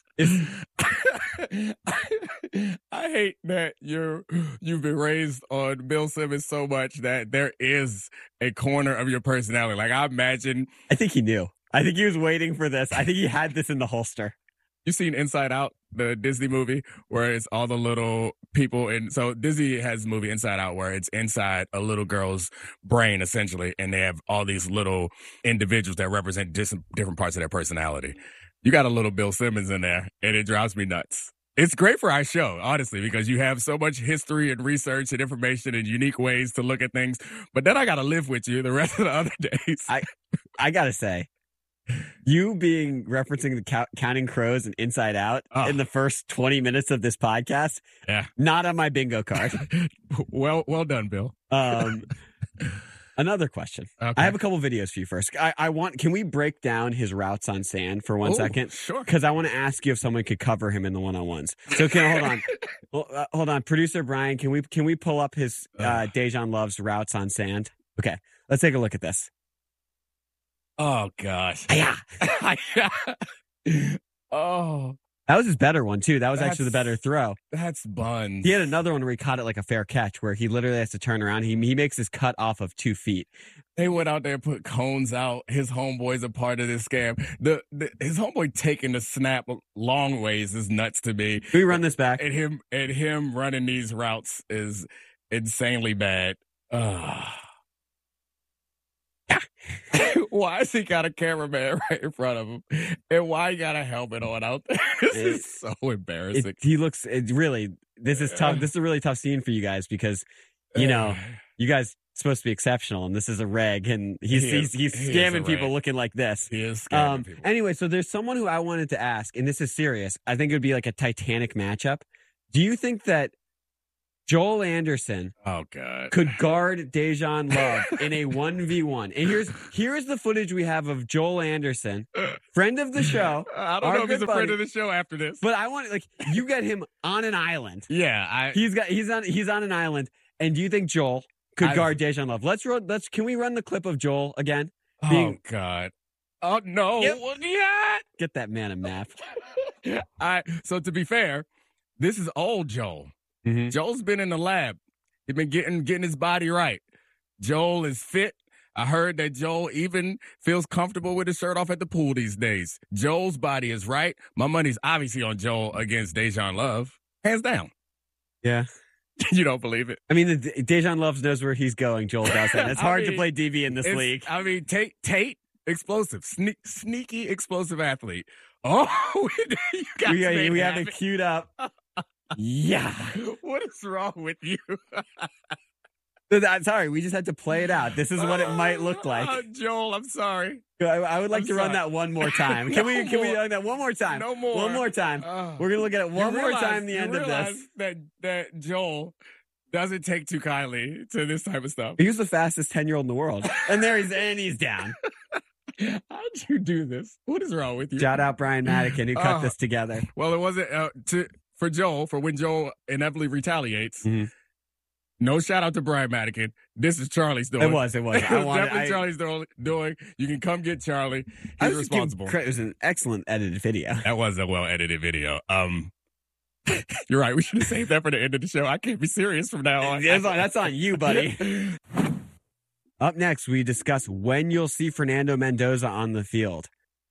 I hate that you've been raised on Bill Simmons so much that there is a corner of your personality. Like I think he knew. I think he was waiting for this. I think he had this in the holster. You seen Inside Out, the Disney movie, where it's all the little people, and so Disney has a movie Inside Out where it's inside a little girl's brain essentially, and they have all these little individuals that represent different parts of their personality. You got a little Bill Simmons in there, and it drives me nuts. It's great for our show, honestly, because you have so much history and research and information and unique ways to look at things. But then I got to live with you the rest of the other days. I got to say, you referencing the Counting Crows and Inside Out in the first 20 minutes of this podcast, not on my bingo card. Well done, Bill. Another question. Okay. I have a couple videos for you first. Can we break down his routes on sand for 1 second? Sure. Because I want to ask you if someone could cover him in the one-on-ones. So hold on. Producer Brian, can we pull up his Dejan Love's routes on sand? Okay, let's take a look at this. Oh, gosh. Yeah. Oh. That was his better one, too. That was actually the better throw. That's buns. He had another one where he caught it like a fair catch, where he literally has to turn around. He makes his cut off of 2 feet. They went out there and put cones out. His homeboy's a part of this scam. His homeboy taking the snap long ways is nuts to me. Can we run this back? And him running these routes is insanely bad. Why has he got a cameraman right in front of him? And why he got a helmet on out there? This is so embarrassing. This is tough. This is a really tough scene for you guys because, you guys supposed to be exceptional, and this is a reg, and he's scamming people looking like this. He is scamming people. Anyway, so there's someone who I wanted to ask, and this is serious. I think it would be like a Titanic matchup. Do you think that Joel Anderson could guard Dejan Love in a 1v1? And here's the footage we have of Joel Anderson, friend of the show. I don't know if he's a friend of the show after this. But I want you get him on an island. Yeah, he's on an island. And do you think Joel could guard Dejan Love? Can we run the clip of Joel again? God. Oh no. Yeah. Get that man a map. So to be fair, this is old Joel. Mm-hmm. Joel's been in the lab. He's been getting his body right. Joel is fit. I heard that Joel even feels comfortable with his shirt off at the pool these days. Joel's body is right. My money's obviously on Joel against Dejan Love. Hands down. Yeah. You don't believe it? I mean, Dejan Love knows where he's going. Joel doesn't. It's hard to play DB in this league. I mean, Tate, explosive, sneaky, explosive athlete. Oh, you guys we have it queued up. Yeah. What is wrong with you? Sorry, we just had to play it out. This is what it might look like. Joel, I'm sorry. I would like to run that one more time. Can we run that one more time? No more. One more time. We're going to look at it one more time the end of this. That Joel doesn't take too kindly to this type of stuff. He's the fastest 10-year-old in the world. And he's down. How'd you do this? What is wrong with you? Shout out Brian Madigan who cut this together. Well, it wasn't for Joel, for when Joel inevitably retaliates. Mm-hmm. No shout out to Brian Madigan. This is Charlie's doing. It was. Definitely Charlie's doing. You can come get Charlie. He's responsible. It was an excellent edited video. That was a well-edited video. You're right. We should have saved that for the end of the show. I can't be serious from now on. That's on you, buddy. Up next, we discuss when you'll see Fernando Mendoza on the field.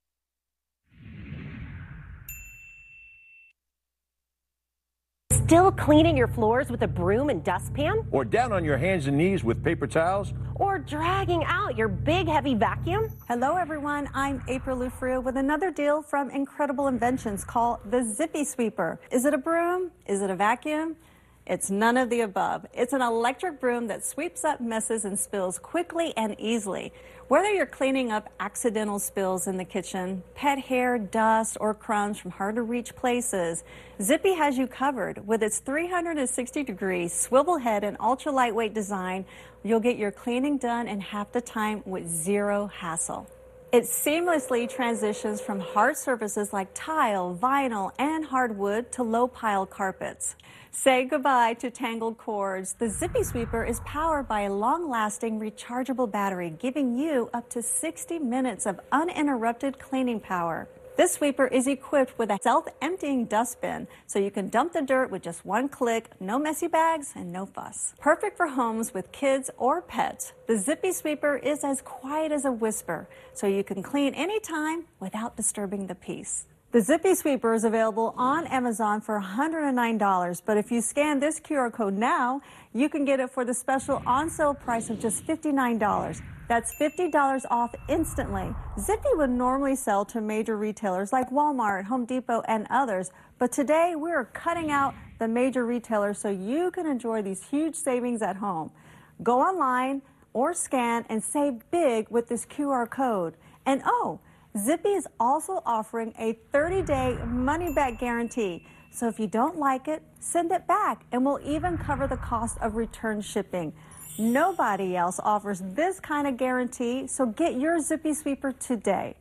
Still cleaning your floors with a broom and dustpan? Or down on your hands and knees with paper towels? Or dragging out your big, heavy vacuum? Hello, everyone. I'm April Lufrio with another deal from Incredible Inventions called the Zippy Sweeper. Is it a broom? Is it a vacuum? It's none of the above. It's an electric broom that sweeps up messes and spills quickly and easily. Whether you're cleaning up accidental spills in the kitchen, pet hair, dust, or crumbs from hard-to-reach places, Zippy has you covered. With its 360-degree swivel head and ultra-lightweight design, you'll get your cleaning done in half the time with zero hassle. It seamlessly transitions from hard surfaces like tile, vinyl, and hardwood to low-pile carpets. Say goodbye to tangled cords. The Zippy Sweeper is powered by a long-lasting rechargeable battery, giving you up to 60 minutes of uninterrupted cleaning power. This sweeper is equipped with a self-emptying dustbin, so you can dump the dirt with just one click, no messy bags, and no fuss. Perfect for homes with kids or pets, the Zippy Sweeper is as quiet as a whisper, so you can clean anytime without disturbing the peace. The Zippy Sweeper is available on Amazon for $109, but if you scan this QR code now, you can get it for the special on-sale price of just $59. That's $50 off instantly. Zippy would normally sell to major retailers like Walmart, Home Depot, and others, but today we're cutting out the major retailers so you can enjoy these huge savings at home. Go online or scan and save big with this QR code. And Zippy is also offering a 30-day money-back guarantee. So if you don't like it, send it back, and we'll even cover the cost of return shipping. Nobody else offers this kind of guarantee, so get your Zippy Sweeper today.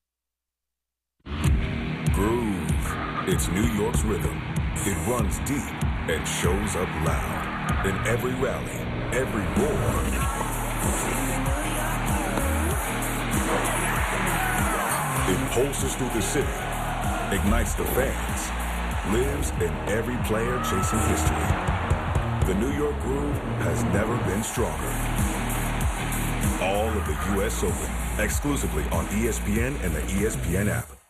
Groove. It's New York's rhythm. It runs deep and shows up loud. In every rally, every roar. It pulses through the city, ignites the fans, lives in every player chasing history. The New York Groove has never been stronger. All of the U.S. Open, exclusively on ESPN and the ESPN app.